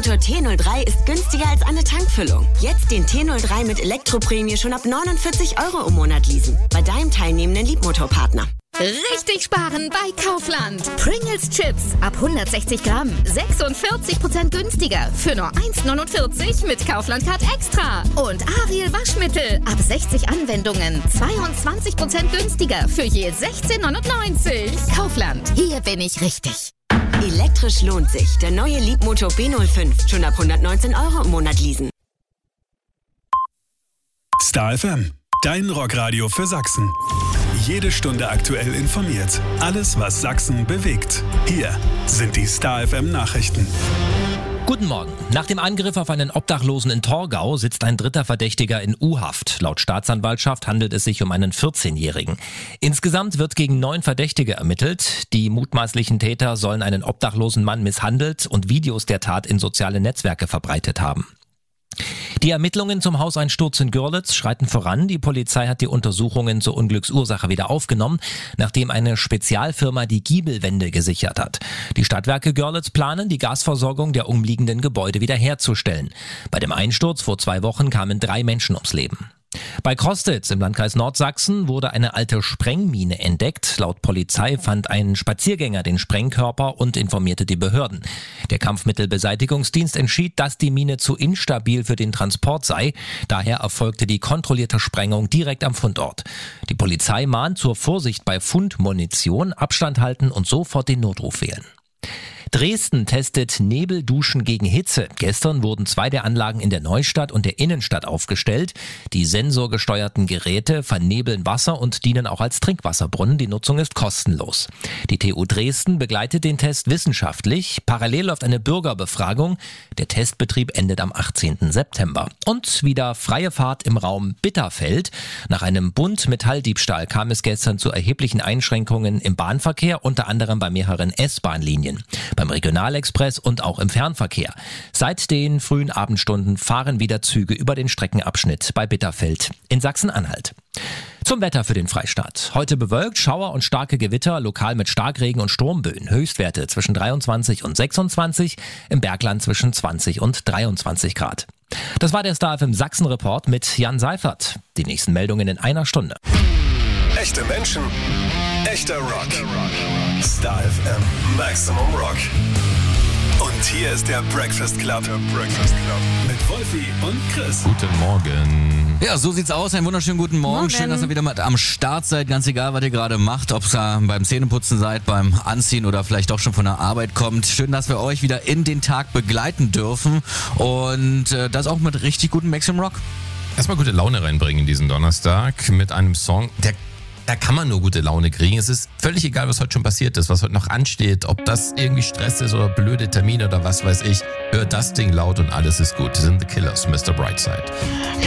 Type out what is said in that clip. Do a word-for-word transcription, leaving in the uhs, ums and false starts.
Liebmotor T null drei ist günstiger als eine Tankfüllung. Jetzt den T null drei mit Elektroprämie schon ab neunundvierzig Euro im Monat leasen. Bei deinem teilnehmenden Liebmotorpartner. Richtig sparen bei Kaufland. Pringles Chips ab hundertsechzig Gramm. sechsundvierzig Prozent günstiger. Für nur eins neunundvierzig mit Kaufland Card Extra. Und Ariel Waschmittel ab sechzig Anwendungen. zweiundzwanzig Prozent günstiger. Für je sechzehn neunundneunzig. Kaufland. Hier bin ich richtig. Elektrisch lohnt sich. Der neue Liebmotor B null fünf. Schon ab hundertneunzehn Euro im Monat leasen. Star F M. Dein Rockradio für Sachsen. Jede Stunde aktuell informiert. Alles, was Sachsen bewegt. Hier sind die Star F M Nachrichten. Guten Morgen. Nach dem Angriff auf einen Obdachlosen in Torgau sitzt ein dritter Verdächtiger in U-Haft. Laut Staatsanwaltschaft handelt es sich um einen vierzehnjährigen. Insgesamt wird gegen neun Verdächtige ermittelt. Die mutmaßlichen Täter sollen einen obdachlosen Mann misshandelt und Videos der Tat in soziale Netzwerke verbreitet haben. Die Ermittlungen zum Hauseinsturz in Görlitz schreiten voran. Die Polizei hat die Untersuchungen zur Unglücksursache wieder aufgenommen, nachdem eine Spezialfirma die Giebelwände gesichert hat. Die Stadtwerke Görlitz planen, die Gasversorgung der umliegenden Gebäude wiederherzustellen. Bei dem Einsturz vor zwei Wochen kamen drei Menschen ums Leben. Bei Krostitz im Landkreis Nordsachsen wurde eine alte Sprengmine entdeckt. Laut Polizei fand ein Spaziergänger den Sprengkörper und informierte die Behörden. Der Kampfmittelbeseitigungsdienst entschied, dass die Mine zu instabil für den Transport sei. Daher erfolgte die kontrollierte Sprengung direkt am Fundort. Die Polizei mahnt zur Vorsicht bei Fundmunition, Abstand halten und sofort den Notruf wählen. Dresden testet Nebelduschen gegen Hitze. Gestern wurden zwei der Anlagen in der Neustadt und der Innenstadt aufgestellt. Die sensorgesteuerten Geräte vernebeln Wasser und dienen auch als Trinkwasserbrunnen. Die Nutzung ist kostenlos. Die T U Dresden begleitet den Test wissenschaftlich. Parallel läuft eine Bürgerbefragung. Der Testbetrieb endet am achtzehnten September. Und wieder freie Fahrt im Raum Bitterfeld. Nach einem Buntmetalldiebstahl kam es gestern zu erheblichen Einschränkungen im Bahnverkehr, unter anderem bei mehreren S-Bahn-Linien. Beim Regionalexpress und auch im Fernverkehr. Seit den frühen Abendstunden fahren wieder Züge über den Streckenabschnitt bei Bitterfeld in Sachsen-Anhalt. Zum Wetter für den Freistaat. Heute bewölkt, Schauer und starke Gewitter, lokal mit Starkregen und Sturmböen. Höchstwerte zwischen dreiundzwanzig und sechsundzwanzig, im Bergland zwischen zwanzig und dreiundzwanzig Grad. Das war der Star F M Sachsen-Report mit Jan Seifert. Die nächsten Meldungen in einer Stunde. Echte Menschen, echter Rock. Star F M Maximum Rock. Und hier ist der Breakfast Club. Der Breakfast Club. Mit Wolfi und Chris. Guten Morgen. Ja, so sieht's aus. Einen wunderschönen guten Morgen. Morgen. Schön, dass ihr wieder mit am Start seid. Ganz egal, was ihr gerade macht. Ob ihr beim Zähneputzen seid, beim Anziehen oder vielleicht doch schon von der Arbeit kommt. Schön, dass wir euch wieder in den Tag begleiten dürfen. Und äh, das auch mit richtig gutem Maximum Rock. Erstmal gute Laune reinbringen in diesen Donnerstag mit einem Song, der Da kann man nur gute Laune kriegen. Es ist völlig egal, was heute schon passiert ist, was heute noch ansteht, ob das irgendwie Stress ist oder blöde Termine oder was weiß ich. Hört das Ding laut und alles ist gut. Das sind The Killers, Mister Brightside.